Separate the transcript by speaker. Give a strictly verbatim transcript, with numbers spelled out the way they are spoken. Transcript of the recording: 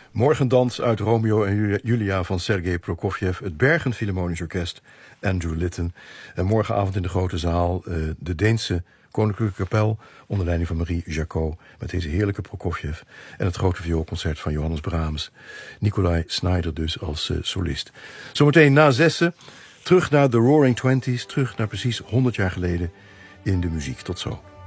Speaker 1: Morgendans uit Romeo en Julia van Sergei Prokofjev, het Bergen Philharmonisch Orkest, Andrew Litton. En morgenavond in de grote zaal uh, de Deense Koninklijke Kapel onder leiding van Marie Jacot met deze heerlijke Prokofjev en het grote vioolconcert van Johannes Brahms. Nikolai Snyder dus als uh, solist. Zometeen na zessen terug naar de Roaring Twenties, terug naar precies honderd jaar geleden in de muziek. Tot zo.